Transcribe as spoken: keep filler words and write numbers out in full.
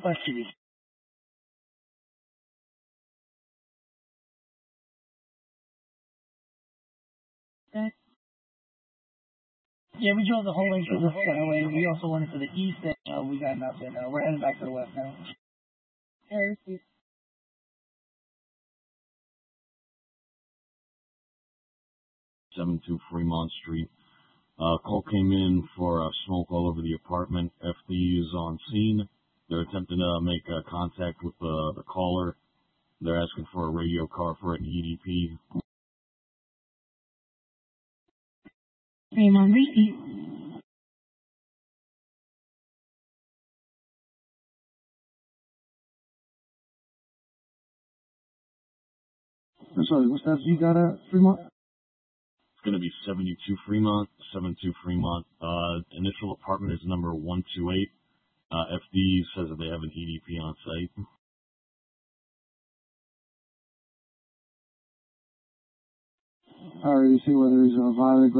Let's see. Okay. Yeah, we drove the whole length of the skyway. We also went to the east, and uh, we got nothing. Uh, we're heading back to the west now. Hey, Steve. seven two Fremont Street. Uh, call came in for uh, smoke all over the apartment. F D is on scene. They're attempting to make uh, contact with the, the caller. They're asking for a radio car for an E D P. Fremont Street. I'm sorry, what's that you got at Fremont? It's going to be seventy-two Fremont, seventy-two Fremont. Uh, initial apartment is number one two eight. Uh, F D says that they have an E D P on site. Alright, you see whether he's a violent